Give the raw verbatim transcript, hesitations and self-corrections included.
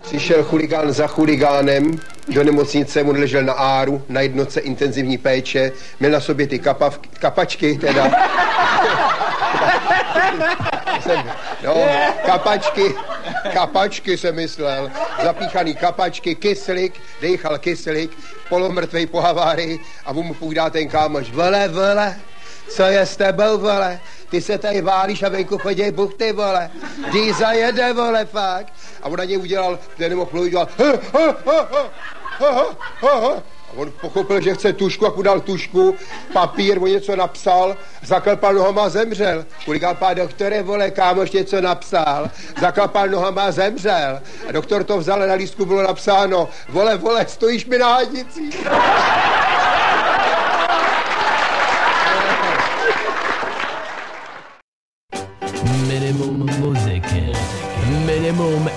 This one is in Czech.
Přišel chuligán za chuligánem, do nemocnice mu ležel na áru, na jednotce intenzivní péče, měl na sobě ty kapav, kapačky teda. No, kapačky, kapačky jsem myslel, zapíchaný kapačky, kyslík, dejchal kyslík, polomrtvej po havárii a mu půjdá ten kámoš, vole, vole, co je s tebou, vole, ty se tady válíš a venku chodí buchty, vole, Dýza jede, vole, fakt. A on na něj udělal, ten nemohl mluvit, dělal, ha, ha, ha, ha, ha, ha. A on pochopil, že chce tušku, a dal tušku, papír, on něco napsal, zaklepal nohama a zemřel. Kulikán pán doktore, vole, kámoš něco napsal, zaklepal nohama a zemřel. A doktor to vzal a na lístku bylo napsáno, vole, vole, stojíš mi na hádnici. Minimum muziky, minimum